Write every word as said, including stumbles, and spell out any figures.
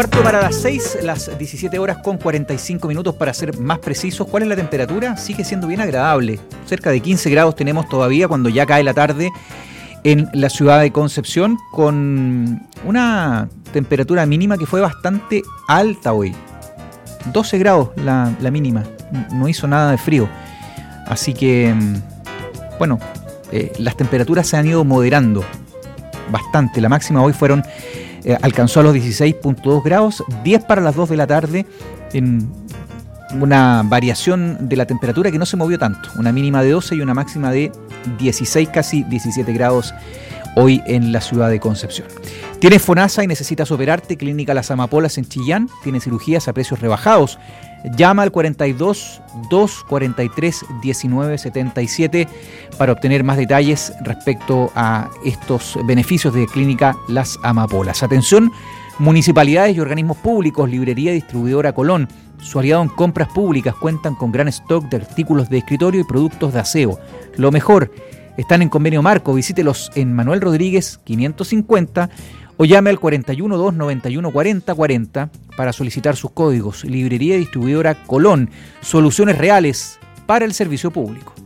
Cuarto para las seis, las diecisiete horas con cuarenta y cinco minutos para ser más precisos. ¿Cuál es la temperatura? Sigue siendo bien agradable. Cerca de quince grados tenemos todavía cuando ya cae la tarde en la ciudad de Concepción, con una temperatura mínima que fue bastante alta hoy. doce grados la, la mínima, no hizo nada de frío. Así que, bueno, eh, las temperaturas se han ido moderando bastante. La máxima hoy fueron... Eh, alcanzó a los dieciséis punto dos grados, diez para las dos de la tarde, en una variación de la temperatura que no se movió tanto, una mínima de doce y una máxima de dieciséis, casi diecisiete grados hoy en la ciudad de Concepción. ¿Tienes FONASA y necesitas operarte? Clínica Las Amapolas en Chillán tiene cirugías a precios rebajados. Llama al cuarenta y dos, doscientos cuarenta y tres, diecinueve setenta y siete para obtener más detalles respecto a estos beneficios de Clínica Las Amapolas. Atención, municipalidades y organismos públicos, Librería Distribuidora Colón, su aliado en compras públicas, cuentan con gran stock de artículos de escritorio y productos de aseo. Lo mejor, están en convenio marco, visítelos en Manuel Rodríguez quinientos cincuenta o llame al cuarenta y uno, doscientos noventa y uno, cuarenta cuarenta para solicitar sus códigos. Librería Distribuidora Colón, soluciones reales para el servicio público.